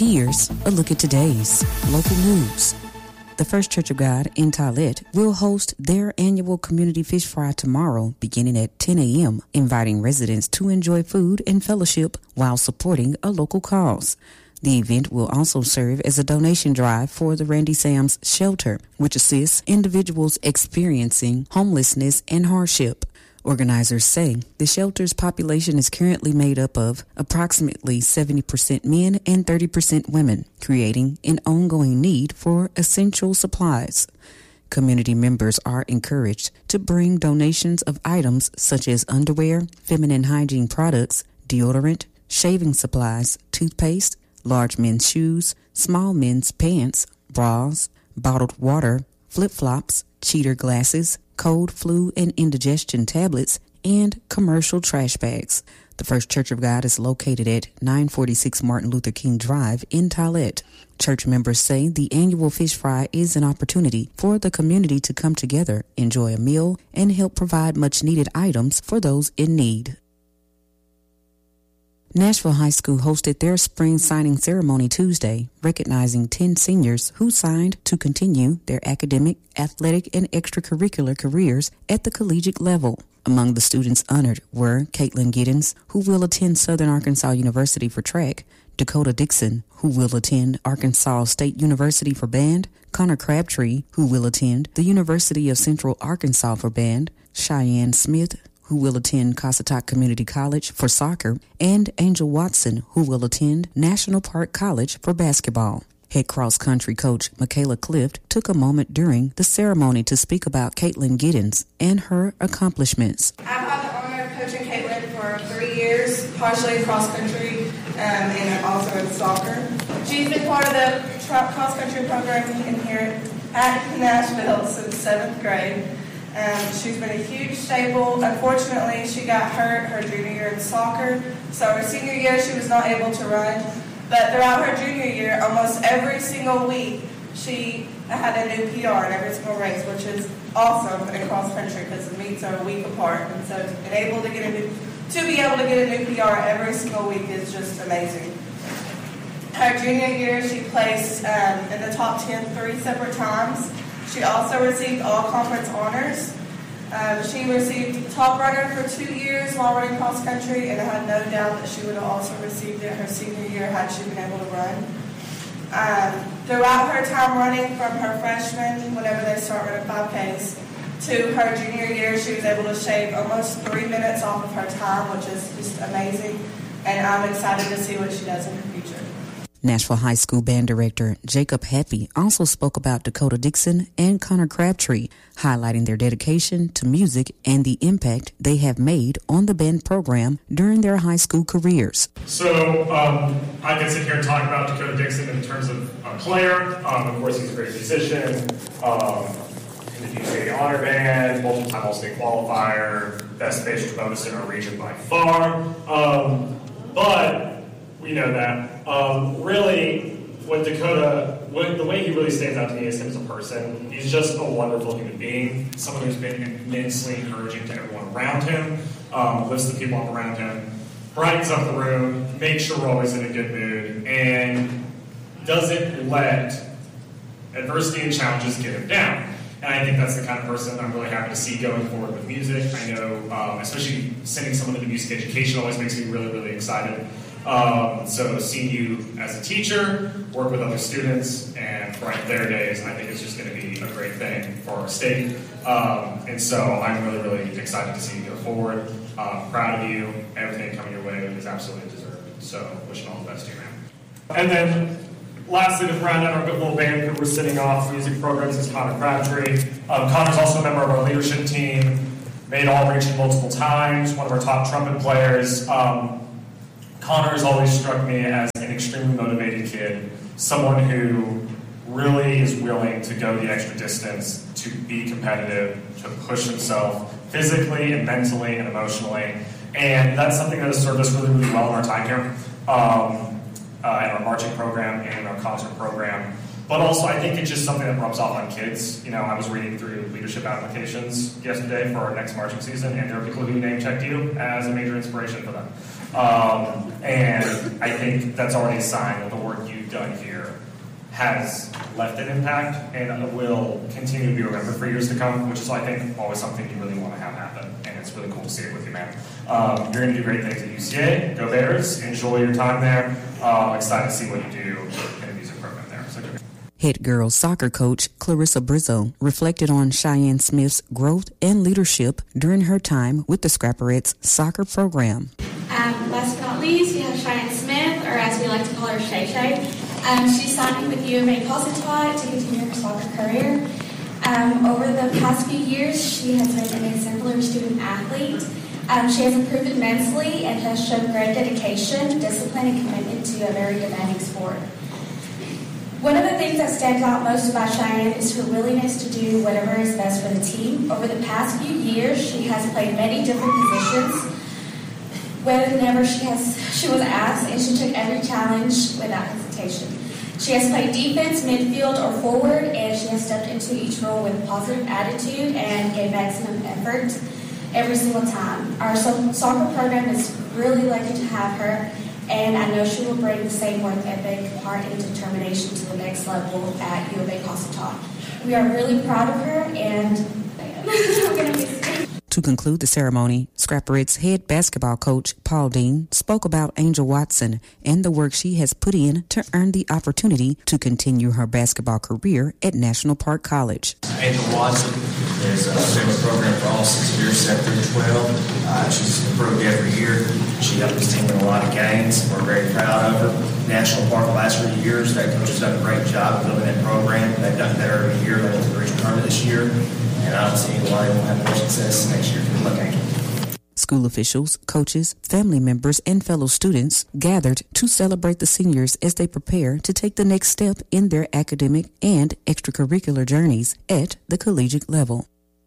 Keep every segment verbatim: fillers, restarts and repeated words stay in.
Here's a look at today's local news. The First Church of God in Tollet will host their annual community fish fry tomorrow beginning at ten a.m., inviting residents to enjoy food and fellowship while supporting a local cause. The event will also serve as a donation drive for the Randy Sam's Shelter, which assists individuals experiencing homelessness and hardship. Organizers say the shelter's population is currently made up of approximately seventy percent men and thirty percent women, creating an ongoing need for essential supplies. Community members are encouraged to bring donations of items such as underwear, feminine hygiene products, deodorant, shaving supplies, toothpaste, large men's shoes, small men's pants, bras, bottled water, flip-flops, cheater glasses, cold, flu, and indigestion tablets, and commercial trash bags. The First Church of God is located at nine forty-six Martin Luther King Drive in Tollet. Church members say the annual fish fry is an opportunity for the community to come together, enjoy a meal, and help provide much-needed items for those in need. Nashville High School hosted their spring signing ceremony Tuesday, recognizing ten seniors who signed to continue their academic, athletic, and extracurricular careers at the collegiate level. Among the students honored were Caitlin Giddens, who will attend Southern Arkansas University for track, Dakota Dixon, who will attend Arkansas State University for band, Connor Crabtree, who will attend the University of Central Arkansas for band, Cheyenne Smith, who will attend Cossatot Community College for soccer, and Angel Watson, who will attend National Park College for basketball. Head cross-country coach Michaela Clift took a moment during the ceremony to speak about Caitlin Giddens and her accomplishments. I've had the honor of coaching Caitlin for three years, partially cross-country um, and also in soccer. She's been part of the cross-country program in here at Nashville since seventh grade. Um, she's been a huge staple. Unfortunately, she got hurt her junior year in soccer, so her senior year she was not able to run. But throughout her junior year, almost every single week, she had a new P R in every single race, which is awesome in cross country because the meets are a week apart. And so to be able to get a new, to be able to get a new P R every single week is just amazing. Her junior year, she placed um, in the top ten three separate times. She also received all-conference honors. Um, she received top runner for two years while running cross-country, and I had no doubt that she would have also received it her senior year had she been able to run. Um, throughout her time running, from her freshman, whenever they start running five Ks, to her junior year, she was able to shave almost three minutes off of her time, which is just amazing, and I'm excited to see what she does in her future. Nashville High School Band Director Jacob Happy also spoke about Dakota Dixon and Connor Crabtree, highlighting their dedication to music and the impact they have made on the band program during their high school careers. So um, I can sit here and talk about Dakota Dixon in terms of a player. Um, of course, he's a great musician, um, in the U C A Honor Band, multiple-time All-State qualifier, best bass trombonist in our region by far. Um, but we know that. Um, really, what Dakota, what, the way he really stands out to me is him as a person. He's just a wonderful human being, someone who's been immensely encouraging to everyone around him, um, lifts the people up around him, brightens up the room, makes sure we're always in a good mood, and doesn't let adversity and challenges get him down. And I think that's the kind of person I'm really happy to see going forward with music. I know, um, especially sending someone into music education always makes me really, really excited. Um, so seeing you as a teacher, work with other students, and brighten their days, I think it's just going to be a great thing for our state. Um, and so I'm really, really excited to see you go forward. Um, proud of you. Everything coming your way is absolutely deserved. So wishing all the best to you, man. And then lastly, to round out our good little band who we're sitting off music programs is Connor Crabtree. Um, Connor's also a member of our leadership team, made all-region multiple times, one of our top trumpet players. Um, Connor has always struck me as an extremely motivated kid, someone who really is willing to go the extra distance, to be competitive, to push himself physically and mentally and emotionally. And that's something that has served us really, really well in our time here, um, uh, in our marching program and in our concert program. But also, I think it's just something that rubs off on kids. You know, I was reading through leadership applications yesterday for our next marching season, and there are people who name-checked you as a major inspiration for them. Um, and I think that's already a sign that the work you done here has left an impact and will continue to be remembered for years to come, which is, I think, always something you really want to have happen. And it's really cool to see it with you, man. Um, you're going to do great things at U C A. Go Bears. Enjoy your time there. Uh, I'm excited to see what you do in the music program there. So good. Head girls soccer coach Clarissa Brizzo reflected on Cheyenne Smith's growth and leadership during her time with the Scrapperettes soccer program. Um, last but not least, we have Cheyenne Smith, or as we like to call her, Shay Shay. Um, she's signing with U of A Positano to continue her soccer career. Um, over the past few years, she has been an exemplary student athlete. Um, she has improved immensely and has shown great dedication, discipline, and commitment to a very demanding sport. One of the things that stands out most about Cheyenne is her willingness to do whatever is best for the team. Over the past few years, she has played many different positions. Whenever she has, she was asked, and she took every challenge without hesitation. She has played defense, midfield, or forward, and she has stepped into each role with a positive attitude and gave maximum effort every single time. Our so- soccer program is really lucky to have her, and I know she will bring the same work ethic, heart, and determination to the next level at U of A Positano. We are really proud of her, and I'm going to miss her. To conclude the ceremony, Scrapperettes head basketball coach Paul Dean spoke about Angel Watson and the work she has put in to earn the opportunity to continue her basketball career at National Park College. Angel Watson is a summer program for all six years, seven through twelve. Uh, she's improved every year. She helped this team win a lot of games. We're very proud of her. National Park the last three years, that coach has done a great job of building that program. They've done better every year. They went to the regional tournament this year. And I don't see why they won't have more success next year. Good luck, Angel. School officials, coaches, family members, and fellow students gathered to celebrate the seniors as they prepare to take the next step in their academic and extracurricular journeys at the collegiate level.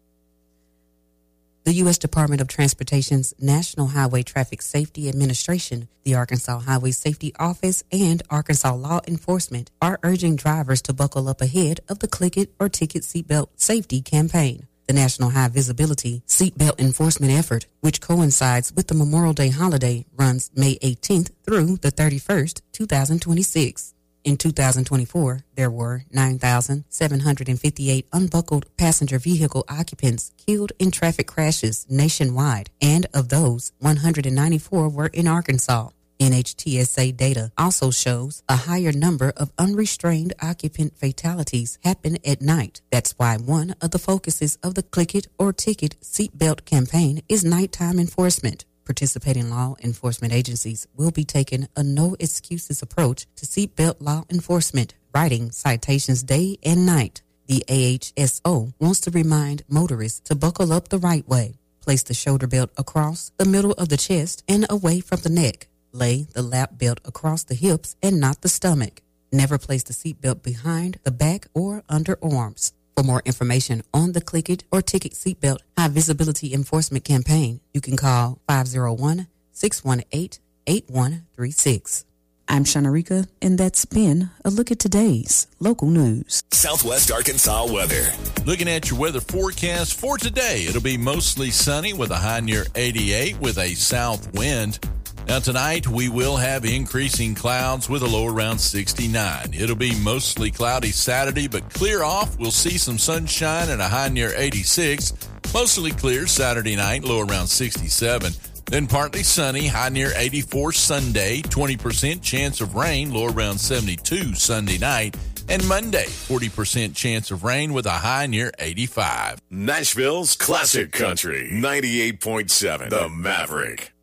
The U S Department of Transportation's National Highway Traffic Safety Administration, the Arkansas Highway Safety Office, and Arkansas Law Enforcement are urging drivers to buckle up ahead of the Click It or Ticket Seatbelt Safety campaign. The National High Visibility Seatbelt Enforcement effort, which coincides with the Memorial Day holiday, runs May eighteenth through the thirty-first, twenty twenty-six. In two thousand twenty-four, there were nine thousand seven hundred fifty-eight unbuckled passenger vehicle occupants killed in traffic crashes nationwide, and of those, one hundred ninety-four were in Arkansas. N H T S A data also shows a higher number of unrestrained occupant fatalities happen at night. That's why one of the focuses of the Click It or Ticket Seatbelt campaign is nighttime enforcement. Participating law enforcement agencies will be taking a no-excuses approach to seatbelt law enforcement, writing citations day and night. The A H S O wants to remind motorists to buckle up the right way. Place the shoulder belt across the middle of the chest and away from the neck. Lay the lap belt across the hips and not the stomach. Never place the seatbelt behind the back or under arms. For more information on the Click It or Ticket Seatbelt High Visibility Enforcement Campaign, you can call five oh one, six one eight, eight one three six. I'm Shanarika, and that's been a look at today's local news. Southwest Arkansas weather. Looking at your weather forecast for today, it'll be mostly sunny with a high near eighty-eight with a south wind. Now tonight, we will have increasing clouds with a low around sixty-nine. It'll be mostly cloudy Saturday, but clear off. We'll see some sunshine and a high near eighty-six. Mostly clear Saturday night, low around sixty-seven. Then partly sunny, high near eighty-four Sunday. twenty percent chance of rain, low around seventy-two Sunday night. And Monday, forty percent chance of rain with a high near eighty-five. Nashville's Classic Country, ninety-eight point seven, The Maverick.